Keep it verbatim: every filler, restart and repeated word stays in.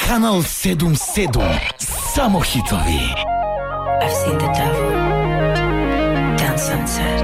Kanal sedem sedem. Samo hitovi. I've seen the devil dance sunset.